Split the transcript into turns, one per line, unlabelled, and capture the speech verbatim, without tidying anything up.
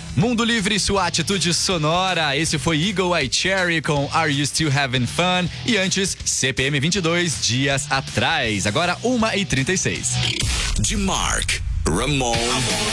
Mundo Livre, sua atitude sonora. Esse foi Eagle Eye Cherry com Are You Still Having Fun? E antes, C P M vinte e dois, Dias Atrás. Agora, uma e trinta e seis.
De Mark, Ramon